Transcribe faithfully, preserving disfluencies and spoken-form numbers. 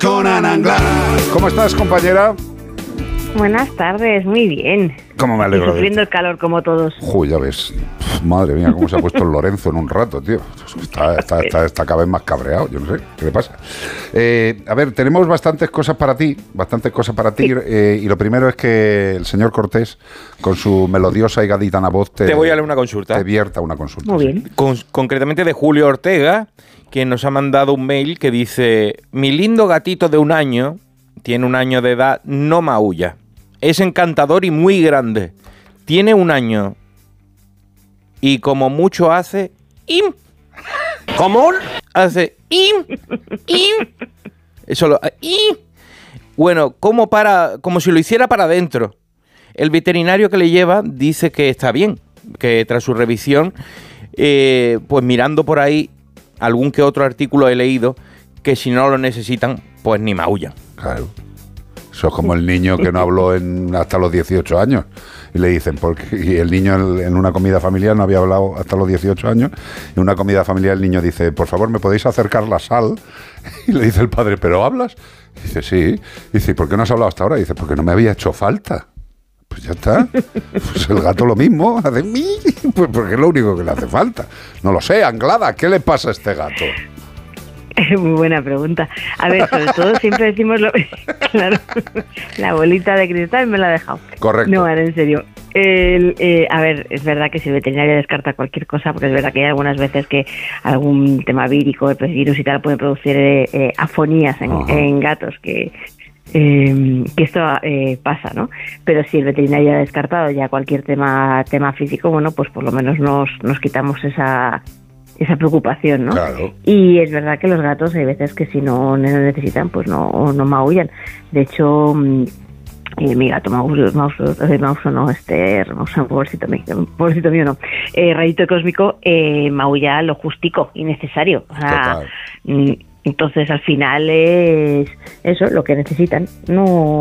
con Ana Anglada. ¿Cómo estás, compañera? Buenas tardes, muy bien. ¿Cómo me alegro? Y sufriendo el calor como todos. Uy, ya ves. Madre mía, cómo se ha puesto el Lorenzo en un rato, tío. Está, está, está, está cada vez más cabreado, yo no sé qué le pasa. Eh, a ver, tenemos bastantes cosas para ti, bastantes cosas para ti. Sí. Eh, y lo primero es que el señor Cortés, con su melodiosa y gaditana voz, te, te voy a leer una consulta. Te vierta una consulta. Muy bien. Sí. Con, concretamente de Julio Ortega, quien nos ha mandado un mail que dice: mi lindo gatito de un año, tiene un año de edad, no maulla. Es encantador y muy grande. Tiene un año. Y como mucho hace... ¡im! ¿Cómo? Hace... ¡im! ¡im! Eso lo... ¡im! Bueno, como, para, como si lo hiciera para adentro. El veterinario que le lleva dice que está bien. Que tras su revisión, eh, pues mirando por ahí algún que otro artículo he leído, que si no lo necesitan, pues ni maullan. Claro. Eso es como el niño que no habló en, hasta los dieciocho años. Y le dicen, porque y el niño en una comida familiar no había hablado hasta los dieciocho años. En una comida familiar el niño dice, por favor, ¿me podéis acercar la sal? Y le dice el padre, ¿pero hablas? Y dice, sí. Y dice, ¿por qué no has hablado hasta ahora? Y dice, porque no me había hecho falta. Pues ya está. Pues el gato lo mismo, hace mi, pues porque es lo único que le hace falta. No lo sé, Anglada, ¿qué le pasa a este gato? Muy buena pregunta. A ver, sobre todo siempre decimos lo... Claro, la bolita de cristal me la ha dejado. Correcto. No, ahora en serio. El, eh, a ver, es verdad que si el veterinario descarta cualquier cosa, porque es verdad que hay algunas veces que algún tema vírico, el virus y tal, puede producir eh, eh, afonías en, en gatos, que... Eh, que esto eh, pasa, ¿no? Pero si el veterinario ha descartado ya cualquier tema tema físico, bueno, pues por lo menos nos, nos quitamos esa esa preocupación, ¿no? Claro. Y es verdad que los gatos hay veces que si no necesitan, pues no, no maullan. De hecho, eh, mi gato Mauso, Mauso, eh, Mauso no, este, Mauso, pobrecito mío, pobrecito mío no, eh, Rayito Cósmico, eh, maulla lo justico y necesario. O sea, entonces al final es eso, lo que necesitan, no